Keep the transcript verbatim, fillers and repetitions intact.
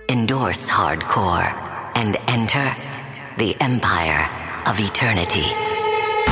Endorse hardcore and enter the Empire of Eternity.